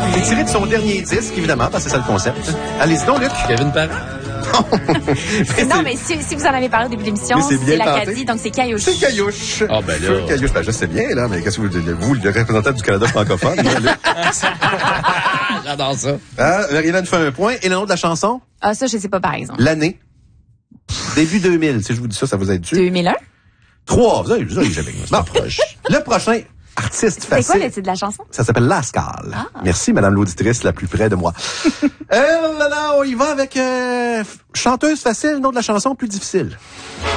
C'est tiré de son dernier disque, évidemment, parce que c'est ça le concept. Allez-y donc, Luc. Kevin Parent. Non, mais si vous en avez parlé au début de l'émission, Mais c'est bien c'est tenté. l'Acadie, donc c'est Caillouche. C'est Caillouche. Ah, ben là. Feu Caillouche. Ben, je sais bien, là, mais qu'est-ce que vous, le représentant du Canada francophone, là, Luc? J'adore ça. Ah, Marie-Hélène fait un point. Et le nom de la chanson? Ah, ça, je sais pas, par exemple. L'année. Début 2000. Si je vous dis ça, ça vous aide dessus? 2001? 3. Vous avez jamais. Bon, proche. Le prochain artiste C'est quoi facile. le titre de la chanson? Ça s'appelle Lascal. Ah. Merci, madame l'auditrice la plus près de moi. Là, on y va avec chanteuse facile, nom de la chanson plus difficile.